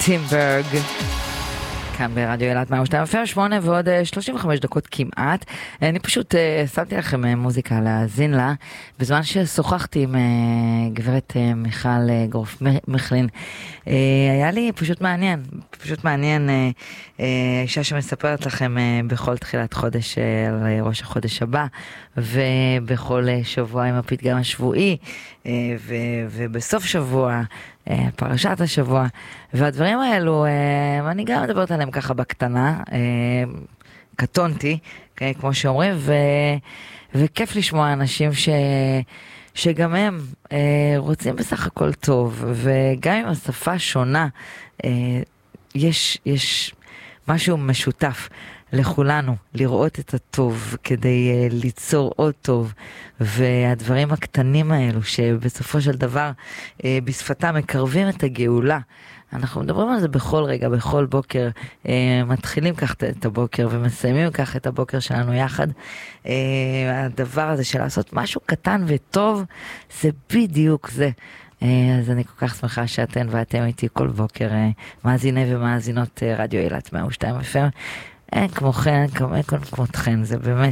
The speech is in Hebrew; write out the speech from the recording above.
טימברג כאן ברדיו אילת 102 FM, 8 ועוד 35 דקות כמעט. אני פשוט שמתי לכם מוזיקה להאזין לה בזמן ששוחחתי עם גברת מיכל גורף מחלין. היה לי פשוט מעניין אישה שמספרת לכם בכל תחילת חודש על ראש החודש הבא, ובכל שבוע עם הפתגם השבועי, ובסוף שבוע פרשת השבוע, והדברים האלו אני גם מדברת עליהם ככה בקטנה, קטונתי, כמו שאומרים, וכיף לשמוע אנשים שגם הם רוצים בסך הכל טוב, וגם אם השפה שונה, יש משהו משותף לכולנו, לראות את הטוב כדי ליצור עוד טוב, והדברים הקטנים האלו שבסופו של דבר בשפתם מקרבים את הגאולה. אנחנו מדברים על זה בכל רגע, בכל בוקר, מתחילים כך את הבוקר ומסיימים כך את הבוקר שלנו יחד. הדבר הזה של לעשות משהו קטן וטוב, זה בדיוק זה. אז אני כל כך שמחה שאתן ואתם איתי כל בוקר, מאזיני ומאזינות רדיו אילת 102 FM. אין כמוכן, אין כמותכן, זה באמת